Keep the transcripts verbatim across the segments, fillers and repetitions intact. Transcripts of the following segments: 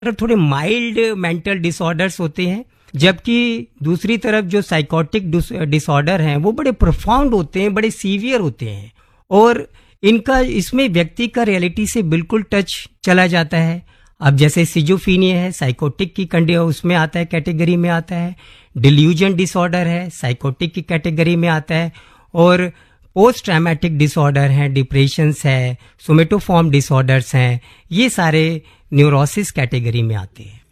थोड़े mild mental disorders होते हैं, जबकि दूसरी तरफ जो साइकोटिक डिसऑर्डर हैं वो बड़े प्रोफाउंड होते हैं, बड़े सीवियर होते हैं, और इनका इसमें व्यक्ति का रियलिटी से बिल्कुल टच चला जाता है। अब जैसे सिजोफीनिया है, साइकोटिक की कंडी उसमें आता है, कैटेगरी में आता है। डिल्यूजन डिसऑर्डर है, साइकोटिक की कैटेगरी में आता है। और पोस्ट ट्रॉमेटिक डिसऑर्डर हैं, डिप्रेशंस है, सोमेटोफॉर्म डिसऑर्डर्स हैं, ये सारे न्यूरोसिस कैटेगरी में आते हैं।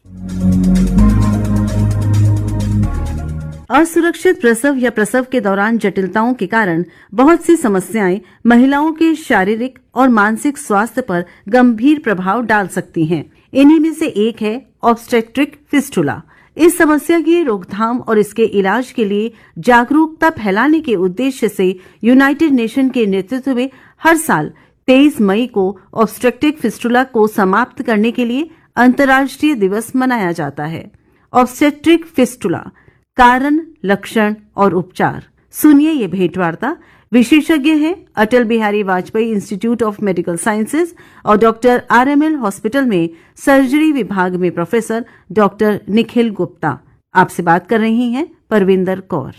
असुरक्षित प्रसव या प्रसव के दौरान जटिलताओं के कारण बहुत सी समस्याएं महिलाओं के शारीरिक और मानसिक स्वास्थ्य पर गंभीर प्रभाव डाल सकती हैं। इन्हीं में से एक है ऑब्स्टेट्रिक फिस्टुला। इस समस्या की रोकथाम और इसके इलाज के लिए जागरूकता फैलाने के उद्देश्य से यूनाइटेड नेशन के नेतृत्व में हर साल तेईस मई को ऑब्स्ट्रक्टिव फिस्टुला को समाप्त करने के लिए अंतर्राष्ट्रीय दिवस मनाया जाता है। ऑब्स्टेट्रिक फिस्टुला, कारण, लक्षण और उपचार। सुनिए ये भेंटवार्ता। विशेषज्ञ हैं Atal Bihari Vajpayee institute of medical sciences और डॉक्टर आरएमएल हॉस्पिटल में सर्जरी विभाग में प्रोफेसर डॉक्टर निखिल गुप्ता। आपसे बात कर रही हैं परविंदर कौर।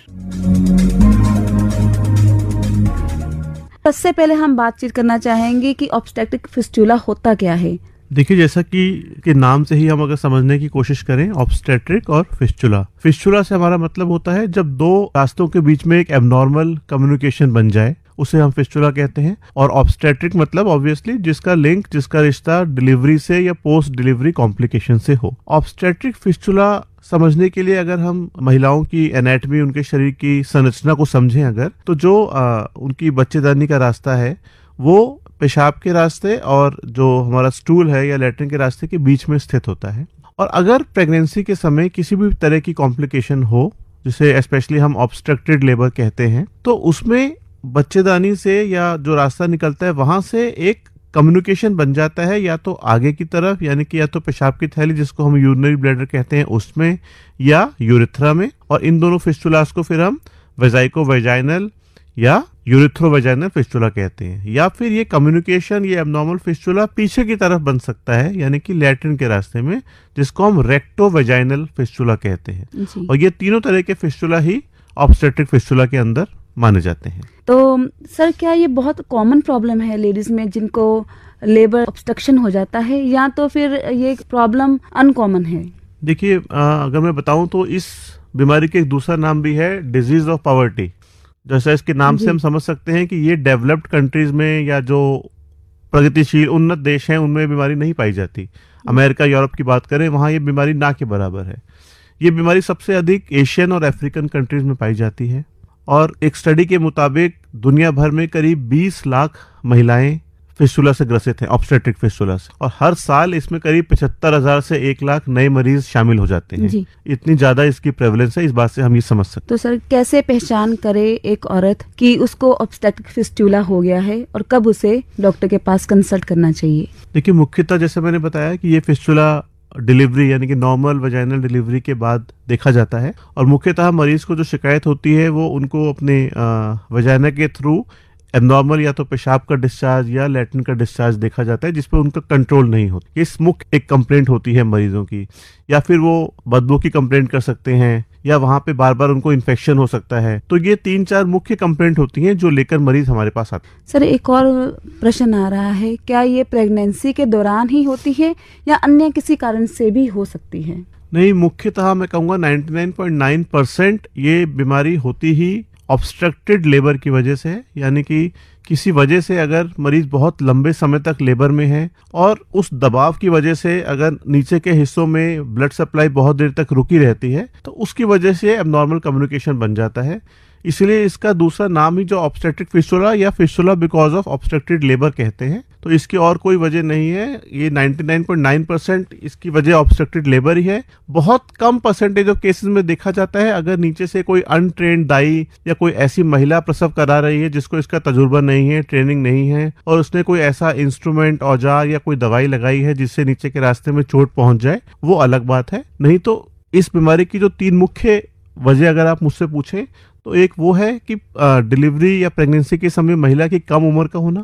सबसे पहले हम बातचीत करना चाहेंगे कि ऑब्स्टेट्रिक फिस्टुला होता क्या है। देखिए, जैसा कि कि नाम से ही हम अगर समझने की कोशिश करें, ऑब्स्टेट्रिक और फिस्टुला। फिस्टुला से हमारा मतलब होता है जब दो रास्तों के बीच में एक एबनॉर्मल कम्युनिकेशन बन जाए, उसे हम फिस्टुला कहते हैं। और ऑब्स्टेट्रिक मतलब ऑब्वियसली जिसका लिंक, जिसका रिश्ता डिलीवरी से या पोस्ट डिलीवरी कॉम्प्लिकेशन से हो। ऑब्स्टेट्रिक फिस्टुला समझने के लिए अगर हम महिलाओं की एनाटमी, उनके शरीर की संरचना को समझें अगर, तो जो आ, उनकी बच्चेदानी का रास्ता है वो पेशाब के रास्ते और जो हमारा स्टूल है या लैट्रिन के रास्ते के बीच में स्थित होता है। और अगर प्रेगनेंसी के समय किसी भी तरह की कॉम्प्लिकेशन हो, जिसे स्पेशली हम ऑब्स्ट्रक्टेड लेबर कहते हैं, तो उसमें बच्चेदानी से या जो रास्ता निकलता है वहां से एक कम्युनिकेशन बन जाता है, या तो आगे की तरफ यानी कि या तो पेशाब की थैली जिसको हम यूरिनरी ब्लैडर कहते हैं उसमें, या यूरिथ्रा में। और इन दोनों फिस्टुलास को फिर हम वेजाइको वेजाइनल या यूरिथ्रोवेजाइनल फिस्टुला कहते हैं। या फिर ये कम्युनिकेशन, ये एबनॉर्मल फिस्टुला पीछे की तरफ बन सकता है यानी कि लैट्रिन के रास्ते में, जिसको हम रेक्टोवेजाइनल फिस्टुला कहते हैं। और ये तीनों तरह के फिस्टुला ही ऑब्स्टेट्रिक फिस्टुला के अंदर माने जाते हैं। तो सर, क्या ये बहुत कॉमन प्रॉब्लम है लेडीज में जिनको लेबर ऑब्स्ट्रक्शन हो जाता है, या तो फिर ये प्रॉब्लम अनकॉमन है? देखिए, अगर मैं बताऊं तो इस बीमारी के एक दूसरा नाम भी है, डिजीज ऑफ पॉवर्टी। जैसा इसके नाम से हम समझ सकते हैं कि ये डेवलप्ड कंट्रीज में या जो प्रगतिशील उन्नत देश हैं उनमें बीमारी नहीं पाई जाती। अमेरिका, यूरोप की बात करें, वहां ये बीमारी ना के बराबर है। ये बीमारी सबसे अधिक एशियन और अफ्रीकन कंट्रीज में पाई जाती है। और एक स्टडी के मुताबिक दुनिया भर में करीब बीस लाख महिलाएं फिस्टुला से ग्रसित हैं, ऑब्स्टेट्रिक फिस्टुला से। और हर साल इसमें करीब पचहत्तर हजार से एक लाख नए मरीज शामिल हो जाते हैं। जी। इतनी ज्यादा इसकी प्रेवलेंस है, इस बात से हम ये समझ सकते हैं। तो सर, कैसे पहचान करे एक औरत कि उसको ऑब्स्टेट्रिक फिस्टुला हो गया है, और कब उसे डॉक्टर के पास कंसल्ट करना चाहिए? देखिए, मुख्यतः जैसे मैंने बताया कि ये फिस्टुला डिलीवरी यानी कि नॉर्मल वजाइनल डिलीवरी के बाद देखा जाता है। और मुख्यतः मरीज को जो शिकायत होती है वो उनको अपने वजाइना के थ्रू एबनॉर्मल या तो पेशाब का डिस्चार्ज या लैट्रिन का डिस्चार्ज देखा जाता है, जिसपे उनका कंट्रोल नहीं होता। इस मुख्य एक कंप्लेंट होती है मरीजों की। या फिर वो बदबू की कंप्लेंट कर सकते हैं, या वहां पे बार बार उनको इन्फेक्शन हो सकता है। तो ये तीन चार मुख्य कंप्लेंट होती हैं जो लेकर मरीज हमारे पास आते हैं। सर, एक और प्रश्न आ रहा है, क्या ये प्रेगनेंसी के दौरान ही होती है या अन्य किसी कारण से भी हो सकती है? नहीं, मुख्यतः मैं कहूँगा निन्यानवे पॉइंट नौ परसेंट ये बीमारी होती ही ऑब्स्ट्रक्टेड लेबर की वजह से है। यानी कि किसी वजह से अगर मरीज बहुत लंबे समय तक लेबर में है और उस दबाव की वजह से अगर नीचे के हिस्सों में ब्लड सप्लाई बहुत देर तक रुकी रहती है, तो उसकी वजह से एबनॉर्मल कम्युनिकेशन बन जाता है। इसलिए इसका दूसरा नाम ही जो ऑब्स्टेट्रिक फिस्टुला या fistula because of obstructed labour कहते हैं। तो इसकी और कोई वजह नहीं है। ये निन्यानवे पॉइंट नौ परसेंट इसकी वजह ऑब्स्ट्रक्टेड लेबर ही है। बहुत कम परसेंटेज ऑफ केसेस में देखा जाता है अगर नीचे से कोई अनट्रेन्ड दाई या कोई ऐसी महिला प्रसव करा रही है जिसको इसका तजुर्बा नहीं है, ट्रेनिंग नहीं है, और उसने कोई ऐसा इंस्ट्रूमेंट, औजार या कोई दवाई लगाई है जिससे नीचे के रास्ते में चोट पहुंच जाए, वो अलग बात है। नहीं तो इस बीमारी की जो तीन मुख्य वजह अगर आप मुझसे पूछें तो एक वो है कि डिलीवरी या प्रेगनेंसी के समय महिला की कम उम्र का होना,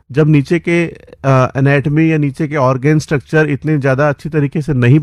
जब नीचे के एनाटमी या नीचे के ऑर्गेन स्ट्रक्चर इतने ज्यादा अच्छी तरीके से नहीं